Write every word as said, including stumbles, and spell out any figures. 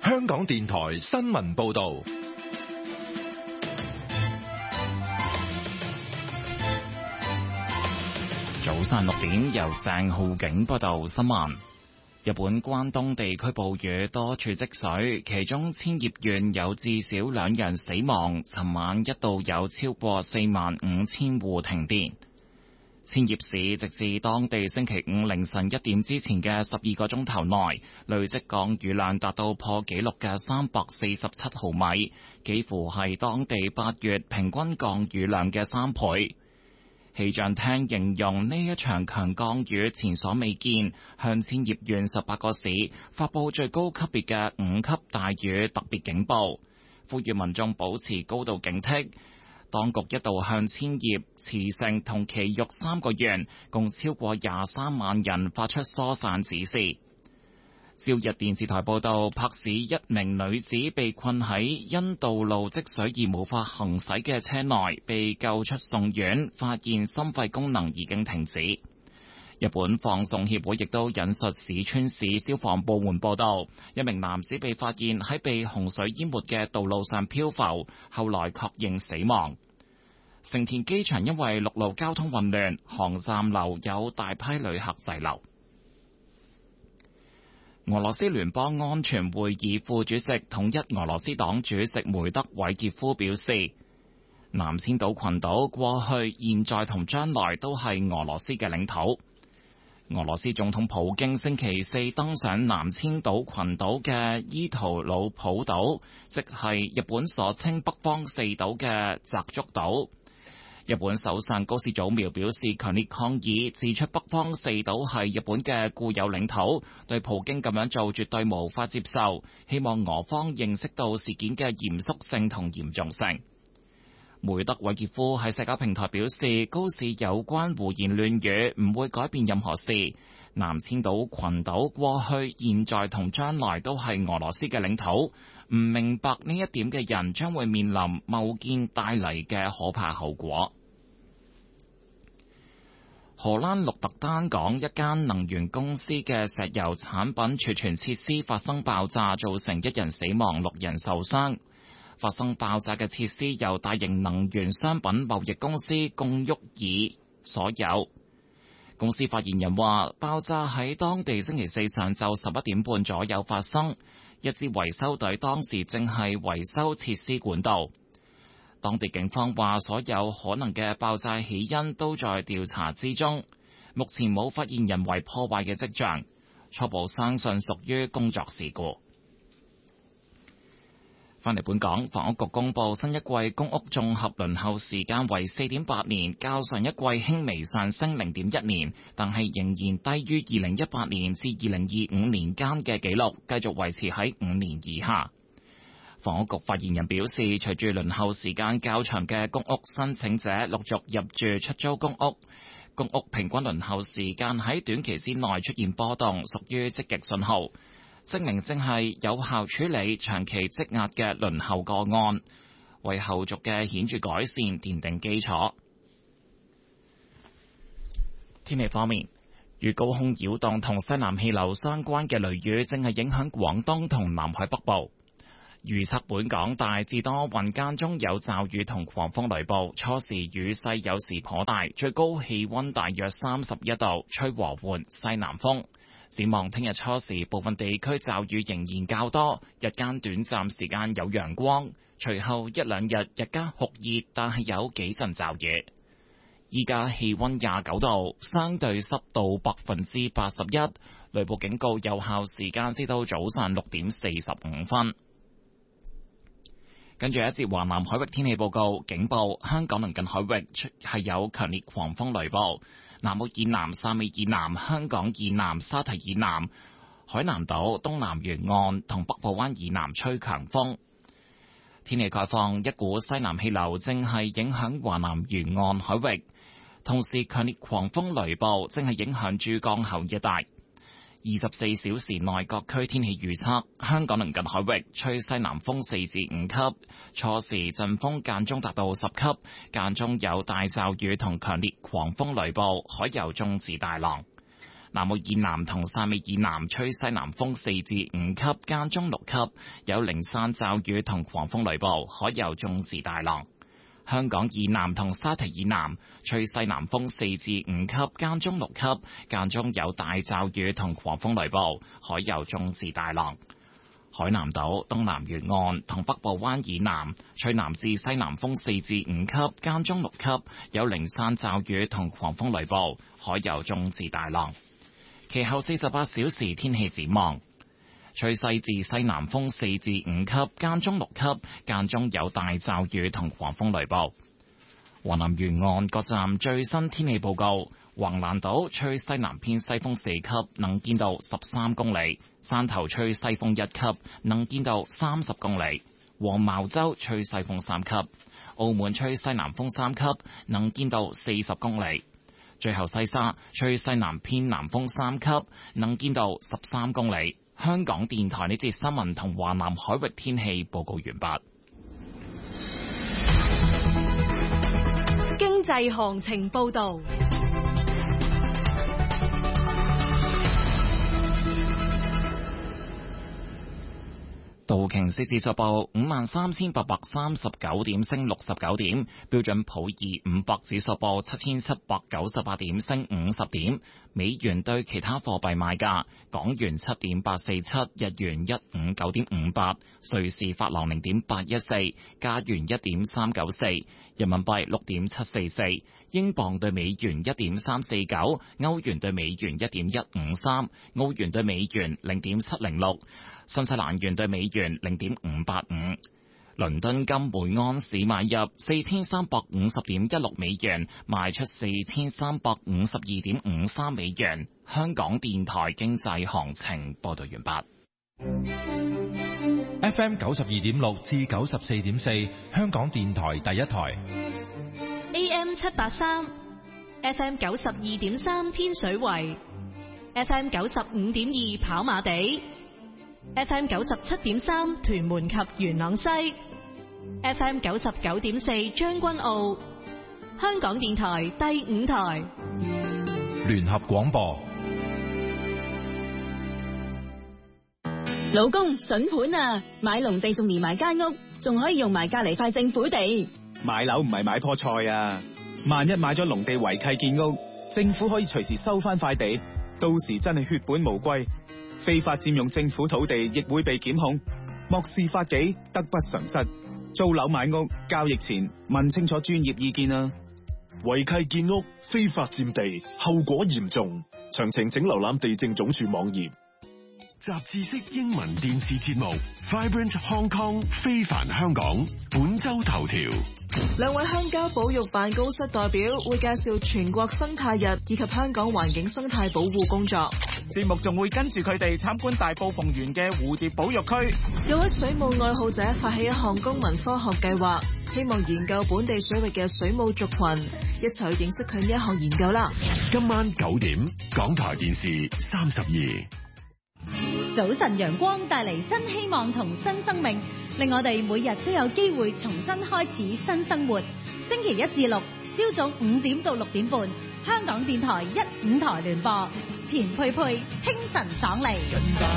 香港電台新聞報道。 早上六點，由鄭浩景報道新聞。日本關東地區暴雨多處積水，其中千葉縣有至少兩人死亡。尋晚一度有超過四萬五千戶停電。千葉市直至當地星期五凌晨一點之前嘅十二個鐘頭內，累積降雨量達到破紀錄嘅三百四十七毫米，幾乎係當地八月平均降雨量嘅三倍。氣象廳形容呢一場強降雨前所未見，向千葉縣十八個市發佈最高級別嘅五級大雨特別警報，呼籲民眾保持高度警惕。當局一度向千葉、茨城同埼玉三個縣共超過廿三萬人發出疏散指示。朝日電視台報道，柏市一名女子被困喺因道路積水而無法行駛嘅車內，被救出送院，發現心肺功能已經停止。日本放送協會亦都引述市川市消防部門報道，一名男子被發現喺被洪水淹沒嘅道路上漂浮，後來確認死亡。成田機場因為陸路交通混亂，航站樓有大批旅客滯留。俄羅斯聯邦安全會議副主席、統一俄羅斯黨主席梅德韋傑夫表示，南千島群島過去、現在同將來都係俄羅斯嘅領土。俄羅斯總統普京星期四登上南千島群島嘅伊圖魯普島，即係日本所稱北方四島嘅澤竹島。日本首相高市早苗表示強烈抗議，指出北方四島係日本嘅固有領土，對普京咁樣做絕對無法接受，希望俄方認識到事件嘅嚴肅性同嚴重性。梅德韋傑夫喺社交平台表示，高市有關胡言亂語唔會改變任何事，南千島群島過去、現在同將來都係俄羅斯嘅領土，唔明白呢一點嘅人將會面臨貿建帶嚟嘅可怕後果。荷蘭鹿特丹港一間能源公司嘅石油產品儲存設施發生爆炸，造成一人死亡、六人受傷。發生爆炸嘅設施由大型能源商品貿易公司貢沃爾所有。公司發言人話，爆炸喺當地星期四上晝十一點半左右發生，一支維修隊當時正係維修設施管道。當地警方話，所有可能嘅爆炸起因都在調查之中，目前冇發現人為破壞嘅跡象，初步相信屬於工作事故。返嚟本港，房屋局公布新一季公屋綜合輪候時間為四點八年，較上一季輕微上升零點一年，但係仍然低於二零一八年至二零二五年間嘅紀錄，繼續維持喺五年以下。房屋局發言人表示，隨住輪候時間較長嘅公屋申請者陸續入住出租公屋，公屋平均輪候時間喺短期之內出現波動，屬於積極信號，證明正係有效處理長期積壓嘅輪候個案，為後續嘅顯著改善奠定基礎。天氣方面，與高空擾動同西南氣流相關嘅雷雨正係影響廣東同南海北部。預測本港大致多雲間中有驟雨同狂風雷暴，初時雨勢有時頗大，最高氣溫大約三十一度，吹和緩西南風。展望聽日初時，部分地區驟雨仍然較多，日間短暫時間有陽光，隨後一兩日日間酷熱，但係有幾陣驟雨。依家氣溫廿九度，相對濕度百分之八十一，雷暴警告有效時間至到早上六點四十五分。跟住一節華南海域天氣報告，警報香港鄰近海域係有強烈狂風雷暴，南澳以南、汕尾以南、香港以南、沙堤以南、海南島東南沿岸同北部灣以南吹強風。天氣概況，一股西南氣流正係影響華南沿岸海域，同時強烈狂風雷暴正係影響珠江口一帶。二十四小時內各區天氣預測，香港鄰近海域吹西南風四至五級，初時陣風間中達到十級，間中有大驟雨同強烈狂風雷暴，海有中至大浪。 南澳以南同汕尾以南吹西南風四至五級，間中六級，有零散驟雨同狂風雷暴，海有中至大浪。香港以南同沙堤以南吹西南風四至五級，間中六級，間中有大驟雨同狂風雷暴，海有中至大浪。海南島東南沿岸同北部灣以南吹南至西南風四至五級，間中六級，有零散驟雨同狂風雷暴，海有中至大浪。其後四十八小時天氣展望。吹西至西南風四至五級，間中六級，間中有大驟雨同狂風雷暴。華南沿岸各站最新天氣報告：橫瀾島吹西南偏西風四級，能見度十三公里；汕頭吹西風一級，能見度三十公里；黃茅洲吹西風三級；澳門吹西南風三級，能見度四十公里。最後西沙吹西南偏南風三級，能見度十三公里。香港電台呢節新聞同華南海域天氣報告完畢。 經濟行情報導。 道瓊斯指數報五萬三千八百三十九點，升六十九點；標準普爾五百指數報七千七百九十八點，升五十點。美元對其他貨幣賣價：港元七點八四七，日元一五九點五八，瑞士法郎零點八一四，加元一點三九四，人民幣六點七四四，英鎊對美元一點三四九，歐元對美元一點一五三，澳元對美元零點七零六。新西蘭元對美元零點五八五，倫敦金每安士買入四千三百五十點一六美元，賣出四千三百五十二點五三美元。香港電台經濟行情報道完畢。 F M 九十二點六至九十四點四，香港電台第一台。 A M 七八三，F M 九十二點三天水圍，F M 九十五點二跑馬地。F M 九十七點三屯門及元朗西 ，F M 九十九點四將軍澳，香港電台第五台聯合廣播。 老公筍盤啊，買農地仲連埋間屋，仲可以用埋隔籬塊政府地。 買樓唔係買棵菜啊，萬一買咗農地違契建屋，政府可以隨時收翻塊地，到時真係血本無歸。非法佔用政府土地亦會被檢控，漠視法紀，得不償失。租樓買屋交易前問清楚專業意見啊！ 違契建屋、非法佔地，後果嚴重。詳情請瀏覽地政總署網頁。 雜誌式英文電視節目 Vibrant Hong Kong 非凡香港本周頭條。 兩位鄉郊保育辦公室代表會介紹全國生態日以及香港環境生態保護工作。 節目仲會跟住佢哋參觀大埔鳳園嘅蝴蝶保育區。 有位水務愛好者發起一項公民科學計劃，希望研究本地水域嘅水母族群，一齊去認識佢呢一項研究啦。 今晚九點，港台電視三十二。 早晨陽光帶嚟新希望同新生命，令我哋每日都有機會重新開始新生活。星期一至六朝早五點到六點半，香港電台一五台聯播，錢佩佩清晨爽利。